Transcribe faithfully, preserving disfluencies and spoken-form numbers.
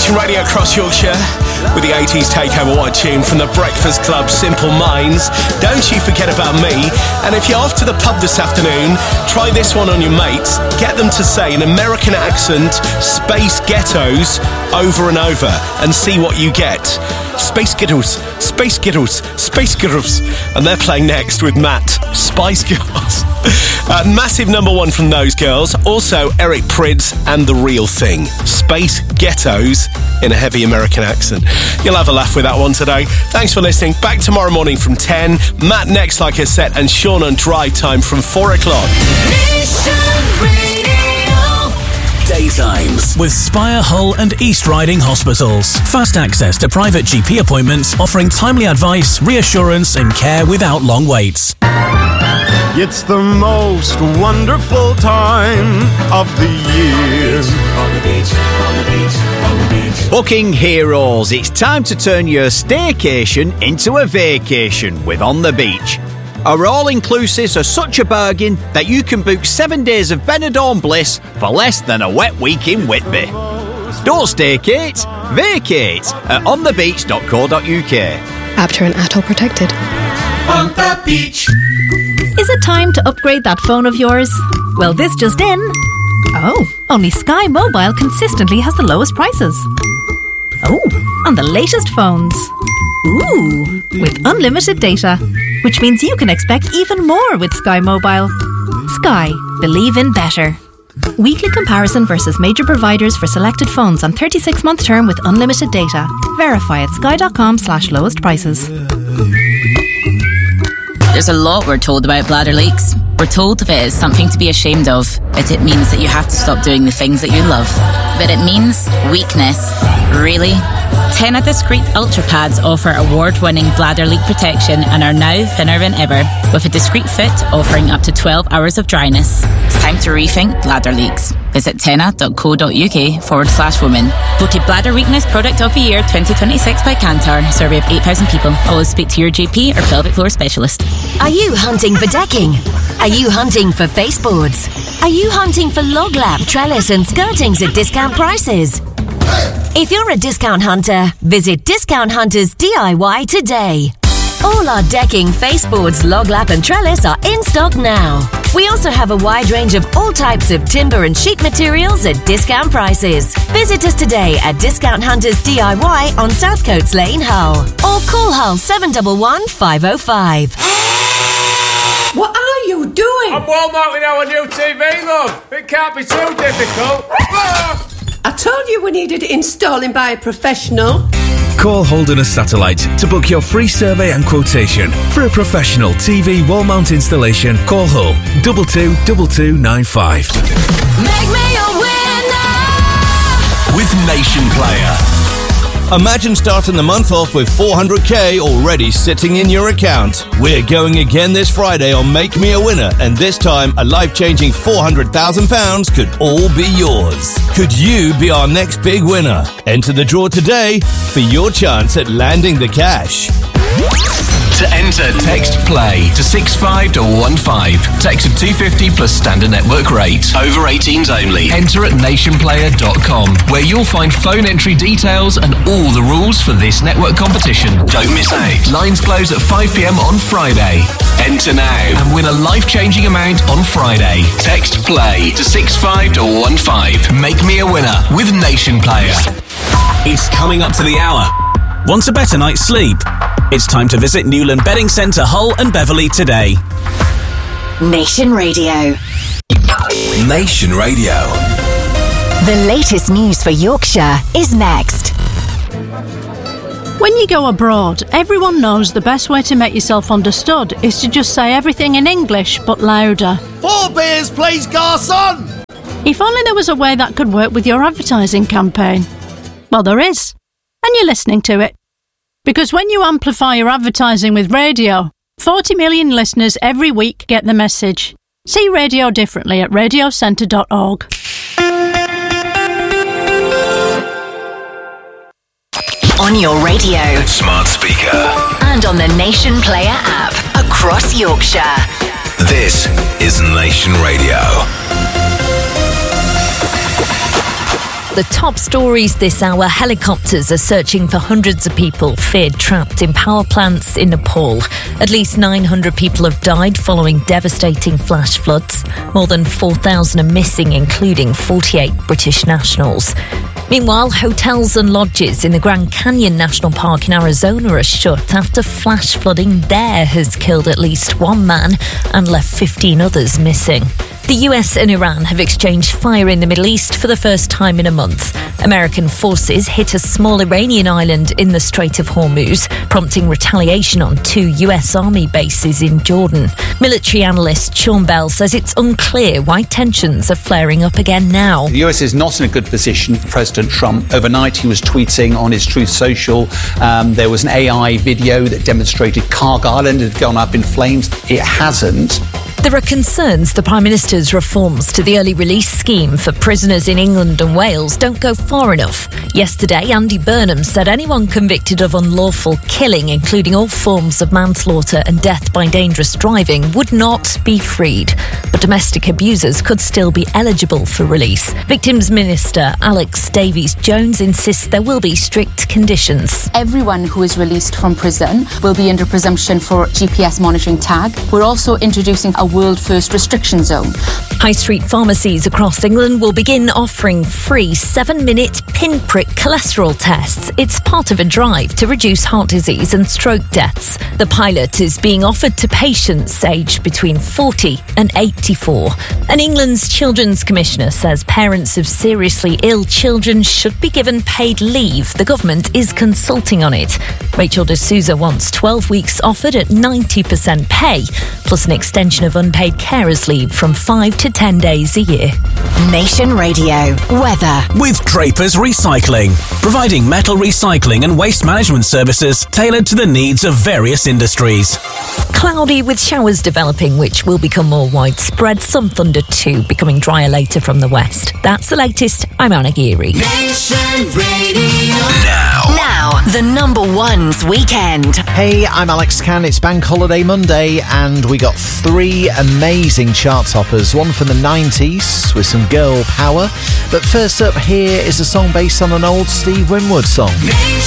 Nation Radio across Yorkshire with the eighties takeover. What a tune from the Breakfast Club, Simple Minds. Don't you forget about me. And if you're off to the pub this afternoon, try this one on your mates. Get them to say in American accent, Space Ghettos, over and over, and see what you get. Space Ghettos, Space Ghettos, Space Ghettos. And they're playing next with Matt, Spice Girls. Uh, massive number one from those girls. Also Eric Prydz and The Real Thing. Space Ghettos in a heavy American accent. You'll have a laugh with that one today. Thanks for listening. Back tomorrow morning from ten. Matt next, like I said, and Sean on Drive Time from four o'clock. Daytimes with Spire, Hull and East Riding Hospitals. Fast access to private G P appointments, offering timely advice, reassurance and care without long waits. It's the most wonderful time of the year. On the beach, on the beach, on the beach. Booking heroes, it's time to turn your staycation into a vacation with On the Beach. Our all-inclusives are such a bargain that you can book seven days of Benidorm bliss for less than a wet week in Whitby. Don't staycate, vacate at on the beach dot co dot uk. Apter and A T O protected. On the beach. Is it time to upgrade that phone of yours? Well, this just in. Oh, only Sky Mobile consistently has the lowest prices. Oh, on the latest phones. Ooh, with unlimited data, which means you can expect even more with Sky Mobile. Sky, believe in better. Weekly comparison versus major providers for selected phones on thirty-six month term with unlimited data. Verify at sky.com slash lowest prices. There's a lot we're told about bladder leaks. We're told if it is something to be ashamed of, that it means that you have to stop doing the things that you love. But it means weakness. Really? Tena Discreet Ultra Pads offer award-winning bladder leak protection and are now thinner than ever, with a discreet fit offering up to twelve hours of dryness. It's time to rethink bladder leaks. Visit tena.co.uk forward slash women. Voted Bladder Weakness Product of the Year twenty twenty-six by Kantar. Survey of eight thousand people. Always speak to your G P or pelvic floor specialist. Are you hunting for decking? Are you hunting for faceboards? Are you hunting for log lap, trellis and skirtings at discount prices? If you're a discount hunter, visit Discount Hunters D I Y today. All our decking, faceboards, log lap and trellis are in stock now. We also have a wide range of all types of timber and sheet materials at discount prices. Visit us today at Discount Hunters D I Y on Southcoats Lane, Hull. Or call Hull seven one one, five oh five. What are you doing? I'm Walmarting our new T V, love. It can't be too difficult. I told you we needed it installing by a professional. Call Holderness Satellite to book your free survey and quotation. For a professional T V wall mount installation, call Hull two two two two nine five. Make me a winner With Nation Player. Imagine starting the month off with four hundred k already sitting in your account. We're going again this Friday on Make Me a Winner, and this time a life-changing four hundred thousand pounds could all be yours. Could you be our next big winner? Enter the draw today for your chance at landing the cash. To enter, text PLAY to six five one five. Text of two fifty plus standard network rate. Over eighteens only. Enter at nation player dot com, where you'll find phone entry details and all the rules for this network competition. Don't miss out. Lines close at five p.m. on Friday. Enter now and win a life-changing amount on Friday. Text PLAY to six five one five. Make me a winner with Nation Player. It's coming up to the hour. Want a better night's sleep? It's time to visit Newland Bedding Centre, Hull and Beverley today. Nation Radio. Nation Radio. The latest news for Yorkshire is next. When you go abroad, everyone knows the best way to make yourself understood is to just say everything in English, but louder. Four beers, please, garçon! If only there was a way that could work with your advertising campaign. Well, there is. And you're listening to it. Because when you amplify your advertising with radio, forty million listeners every week get the message. See radio differently at radio centre dot org. On your radio, smart speaker, and on the Nation Player app across Yorkshire. This is Nation Radio. The top stories this hour: helicopters are searching for hundreds of people feared trapped in power plants in Nepal. At least nine hundred people have died following devastating flash floods. More than four thousand are missing, including forty-eight British nationals. Meanwhile, hotels and lodges in the Grand Canyon National Park in Arizona are shut after flash flooding there has killed at least one man and left fifteen others missing. The U S and Iran have exchanged fire in the Middle East for the first time in a month. American forces hit a small Iranian island in the Strait of Hormuz, prompting retaliation on two U S Army bases in Jordan. Military analyst Sean Bell says it's unclear why tensions are flaring up again now. The U S is not in a good position for President Trump. Overnight he was tweeting on his Truth Social. Um, there was an A I video that demonstrated Cargill Island had gone up in flames. It hasn't. There are concerns the Prime Minister's reforms to the early release scheme for prisoners in England and Wales don't go far enough. Yesterday, Andy Burnham said anyone convicted of unlawful killing, including all forms of manslaughter and death by dangerous driving, would not be freed. But domestic abusers could still be eligible for release. Victims Minister Alex Davies-Jones insists there will be strict conditions. Everyone who is released from prison will be under presumption for G P S monitoring tag. We're also introducing a world-first restriction zone. High street pharmacies across England will begin offering free seven-minute pinprick cholesterol tests. It's part of a drive to reduce heart disease and stroke deaths. The pilot is being offered to patients aged between forty and eighty-four. And England's Children's Commissioner says parents of seriously ill children should be given paid leave. The government is consulting on it. Rachel de Souza wants twelve weeks offered at ninety percent pay, plus an extension of unpaid carers leave from five to ten days a year. Nation Radio weather with Draper's Recycling, providing metal recycling and waste management services tailored to the needs of various industries. Cloudy with showers developing, which will become more widespread. Some thunder too, becoming drier later from the west. That's the latest. I'm Anna Geary. Nation Radio. Now. Now, the number one's weekend. Hey, I'm Alex Can. It's Bank Holiday Monday, and we got three amazing chart toppers. One from the nineties with some girl power. But first up here is a song based on an old Steve Winwood song.